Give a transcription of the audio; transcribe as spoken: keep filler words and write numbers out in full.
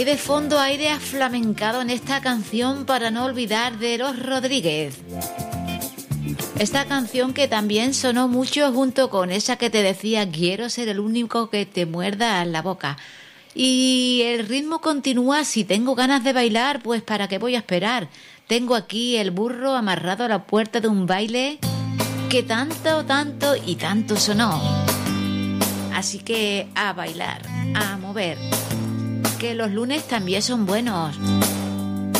Ahí de fondo aire aflamencado en esta canción Para no olvidar de Los Rodríguez. Esta canción que también sonó mucho junto con esa que te decía quiero ser el único que te muerda la boca. Y el ritmo continúa, si tengo ganas de bailar, pues para qué voy a esperar. Tengo aquí el burro amarrado a la puerta de un baile que tanto, tanto y tanto sonó. Así que a bailar, a mover, que los lunes también son buenos.